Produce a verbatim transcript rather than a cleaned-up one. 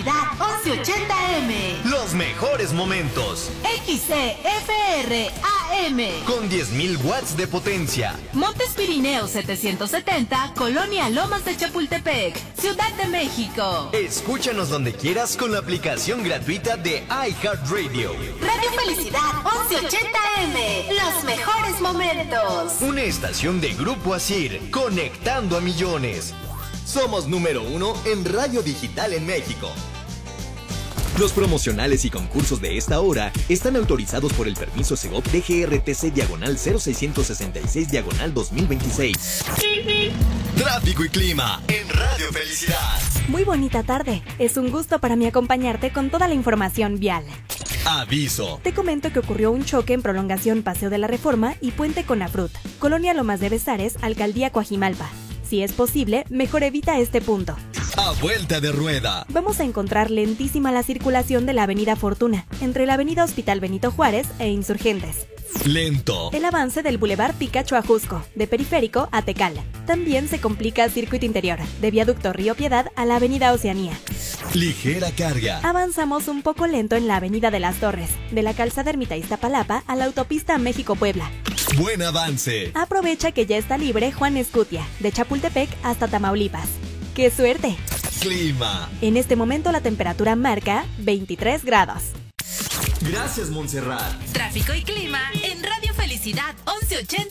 Felicidad once ochenta eme. Los mejores momentos. X C F R A M. Con diez mil watts de potencia. Montes Pirineos setecientos setenta, Colonia Lomas de Chapultepec, Ciudad de México. Escúchanos donde quieras con la aplicación gratuita de iHeartRadio. Radio Felicidad once ochenta eme. Los mejores momentos. Una estación de Grupo Asir, conectando a millones. Somos número uno en radio digital en México. Los promocionales y concursos de esta hora están autorizados por el permiso Segov D G R T C diagonal cero seiscientos sesenta y seis diagonal dos mil veintiséis. Tráfico y clima en Radio Felicidad. Muy bonita tarde. Es un gusto para mí acompañarte con toda la información vial. Aviso. Te comento que ocurrió un choque en prolongación Paseo de la Reforma y Puente Conafrut, Colonia Lomas de Bezares, Alcaldía Coajimalpa. Si es posible, mejor evita este punto. A vuelta de rueda. Vamos a encontrar lentísima la circulación de la Avenida Fortuna, entre la Avenida Hospital Benito Juárez e Insurgentes. Lento. El avance del Boulevard Picacho a Jusco, de Periférico a Tecal. También se complica Circuito Interior, de Viaducto Río Piedad a la Avenida Oceanía. Ligera carga. Avanzamos un poco lento en la Avenida de las Torres, de la Calzada Ermita Iztapalapa a la Autopista México-Puebla. Buen avance. Aprovecha que ya está libre Juan Escutia, de Chapultepec hasta Tamaulipas. ¡Qué suerte! Clima. En este momento la temperatura marca veintitrés grados. Gracias, Montserrat. Tráfico y clima en Radio Felicidad once ochenta